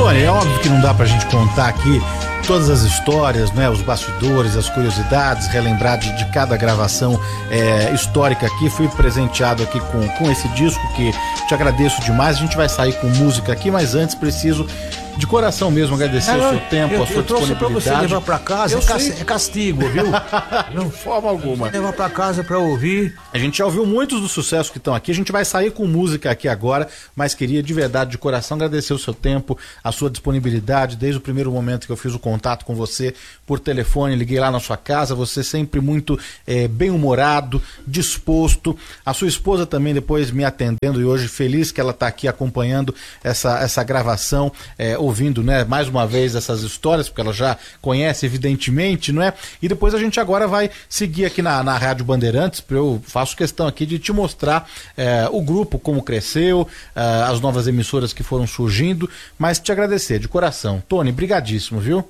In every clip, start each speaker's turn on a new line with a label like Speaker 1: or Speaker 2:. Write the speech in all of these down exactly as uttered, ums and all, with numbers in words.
Speaker 1: Tony, é óbvio que não dá pra gente contar aqui todas as histórias, né, os bastidores, as curiosidades, relembrar de, de cada gravação é, histórica aqui. Fui presenteado aqui com, com esse disco que te agradeço demais. A gente vai sair com música aqui, mas antes preciso de coração mesmo agradecer é, o seu tempo,
Speaker 2: eu,
Speaker 1: a sua
Speaker 2: eu trouxe
Speaker 1: disponibilidade.
Speaker 2: Pra você levar pra casa, é, é castigo, viu?
Speaker 1: De forma alguma.
Speaker 2: Levar pra casa pra ouvir.
Speaker 1: A gente já ouviu muitos dos sucessos que estão aqui, a gente vai sair com música aqui agora, mas queria de verdade, de coração, agradecer o seu tempo, a sua disponibilidade, desde o primeiro momento que eu fiz o contato com você por telefone, liguei lá na sua casa, você sempre muito é, bem-humorado, disposto, a sua esposa também depois me atendendo e hoje feliz que ela está aqui acompanhando essa, essa gravação, é, ouvindo, né, mais uma vez essas histórias, porque ela já conhece evidentemente, não é? E depois a gente agora vai seguir aqui na, na Rádio Bandeirantes, eu faço questão aqui de te mostrar é, o grupo, como cresceu, é, as novas emissoras que foram surgindo, mas te agradecer de coração. Tony, brigadíssimo, viu?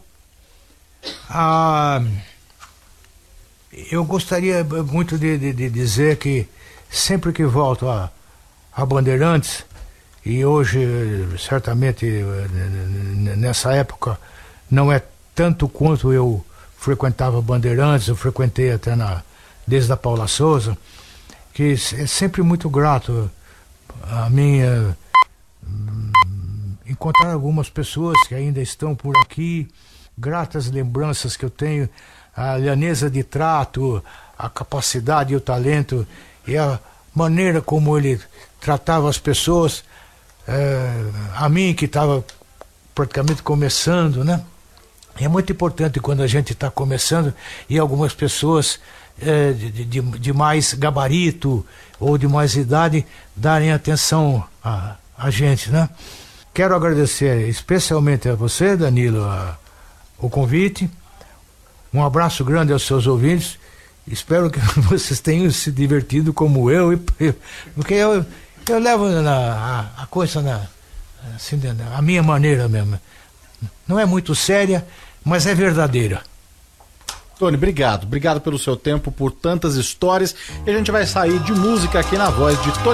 Speaker 2: Ah, eu gostaria muito de, de, de dizer que sempre que volto a, a Bandeirantes, e hoje certamente nessa época não é tanto quanto eu frequentava Bandeirantes, eu frequentei até na, desde a Paula Souza, que é sempre muito grato a mim é, encontrar algumas pessoas que ainda estão por aqui, gratas lembranças que eu tenho, a lhaneza de trato, a capacidade e o talento e a maneira como ele tratava as pessoas, é, a mim que estava praticamente começando, né? É muito importante quando a gente está começando e algumas pessoas é, de, de, de mais gabarito ou de mais idade darem atenção a, a gente, né? Quero agradecer especialmente a você, Danilo, a, o convite. Um abraço grande aos seus ouvintes. Espero que vocês tenham se divertido como eu, porque eu, eu levo na, a, a coisa na, assim, a minha maneira mesmo. Não é muito séria, mas é verdadeira.
Speaker 1: Tony, obrigado. Obrigado pelo seu tempo, por tantas histórias. E a gente vai sair de música aqui na voz de Tony.